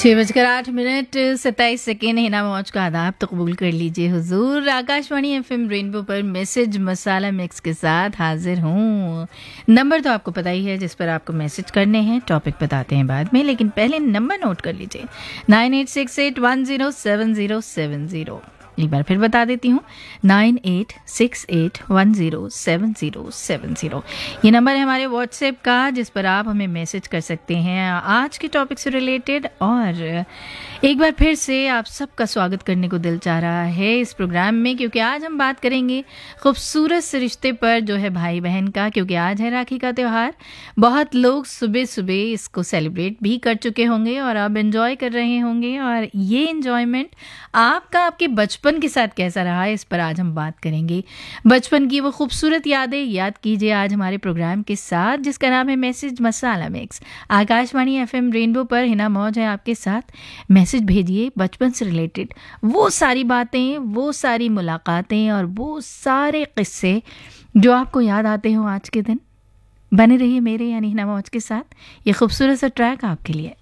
6:08 हिना मौज का आदाब तो कबूल कर लीजिए हुजूर। आकाशवाणी एफएम रेनबो पर मैसेज मसाला मिक्स के साथ हाजिर हूँ। नंबर तो आपको पता ही है जिस पर आपको मैसेज करने हैं, टॉपिक बताते हैं बाद में, लेकिन पहले नंबर नोट कर लीजिए 9868107070। एक बार फिर बता देती हूँ 9868107070। ये नंबर है हमारे व्हाट्सएप का जिस पर आप हमें मैसेज कर सकते हैं आज के टॉपिक से रिलेटेड। और एक बार फिर से आप सबका स्वागत करने को दिल चाह रहा है इस प्रोग्राम में, क्योंकि आज हम बात करेंगे खूबसूरत से रिश्ते पर जो है भाई बहन का, क्योंकि आज है राखी का त्यौहार। बहुत लोग सुबह सुबह इसको सेलिब्रेट भी कर चुके होंगे और अब एंजॉय कर रहे होंगे, और ये एंजॉयमेंट आपका आपके बचपन के साथ कैसा रहा है इस पर आज हम बात करेंगे। बचपन की वो खूबसूरत यादें याद कीजिए आज हमारे प्रोग्राम के साथ, जिसका नाम है मैसेज मसाला मिक्स। आकाशवाणी एफएम रेनबो पर हिना मौज है आपके साथ। मैसेज भेजिए बचपन से रिलेटेड, वो सारी बातें, वो सारी मुलाकातें और वो सारे किस्से जो आपको याद आते हो आज के दिन। बने रहिए मेरे यानी हिना मौज के साथ। ये खूबसूरत सा ट्रैक आपके लिए।